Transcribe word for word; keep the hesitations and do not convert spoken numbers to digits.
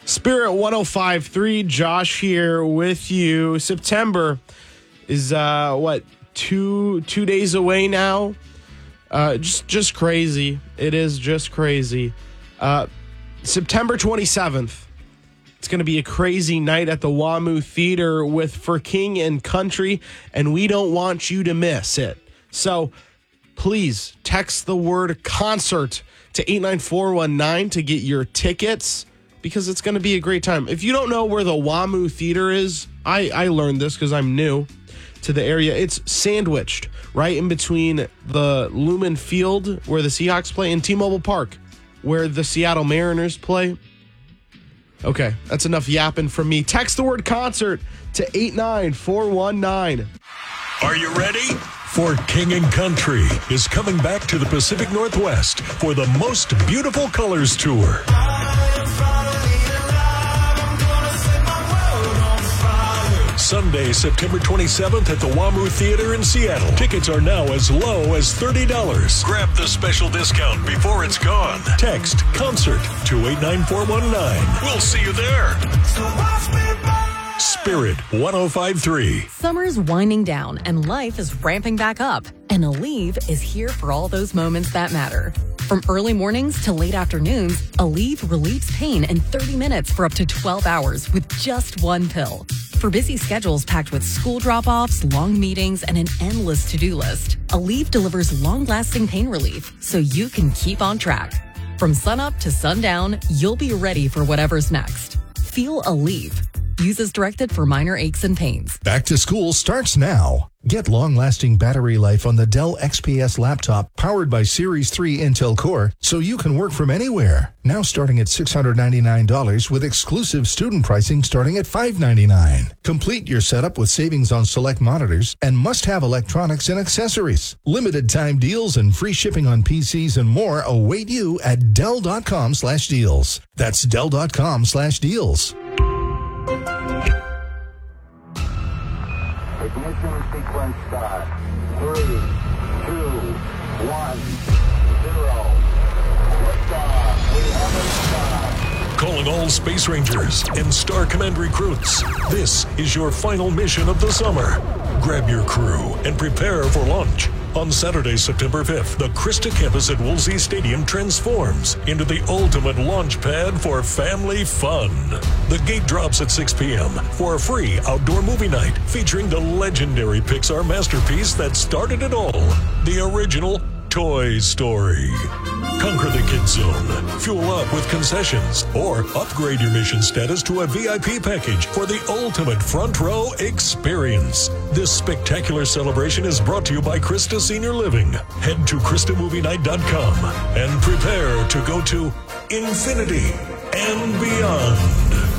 Spirit one oh five point three, Josh here with you. September is, uh, what, two two days away now? Uh, just, just crazy. It is just crazy. Uh, September twenty-seventh, it's going to be a crazy night at the WAMU Theater with For King and Country, and we don't want you to miss it. So please text the word concert to eight nine four one nine to get your tickets, because it's going to be a great time. If you don't know where the WAMU Theater is, I, I learned this because I'm new to the area. It's sandwiched right in between the Lumen Field, where the Seahawks play, and T-Mobile Park, where the Seattle Mariners play. Okay, that's enough yapping from me. Text the word concert to eight nine four one nine. Are you ready? For King and Country is coming back to the Pacific Northwest for the Most Beautiful Colors Tour. Sunday, September twenty-seventh at the WAMU Theater in Seattle. Tickets are now as low as thirty dollars. Grab the special discount before it's gone. Text CONCERT to eight nine four one nine. We'll see you there. Spirit one oh five point three. Summer's winding down and life is ramping back up. And Aleve is here for all those moments that matter. From early mornings to late afternoons, Aleve relieves pain in thirty minutes for up to twelve hours with just one pill. For busy schedules packed with school drop-offs, long meetings, and an endless to-do list, Aleve delivers long-lasting pain relief so you can keep on track. From sunup to sundown, you'll be ready for whatever's next. Feel Aleve. Use as directed for minor aches and pains. Back to school starts now. Get long-lasting battery life on the Dell X P S laptop powered by Series three Intel Core so you can work from anywhere. Now starting at six hundred ninety-nine dollars with exclusive student pricing starting at five hundred ninety-nine dollars. Complete your setup with savings on select monitors and must-have electronics and accessories. Limited time deals and free shipping on P Cs and more await you at Dell.com slash deals. That's Dell.com slash deals. Ignition sequence start. Three, two, one, zero. Liftoff. We have a start. Calling all Space Rangers and Star Command recruits. This is your final mission of the summer. Grab your crew and prepare for launch. On Saturday, September fifth, the Krista campus at Woolsey Stadium transforms into the ultimate launch pad for family fun. The gate drops at six p.m. for a free outdoor movie night featuring the legendary Pixar masterpiece that started it all, the original Toy Story. Conquer the Kids Zone, fuel up with concessions, or upgrade your mission status to a V I P package for the ultimate front row experience. This spectacular celebration is brought to you by Krista Senior Living. Head to Krista Movie Night dot com and prepare to go to infinity and beyond.